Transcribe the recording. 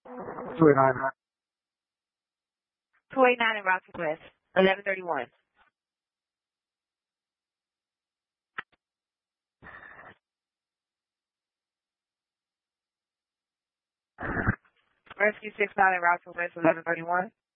289. 289 in Rocky West, 1131. Rescue 69 in Rocky West, 1131.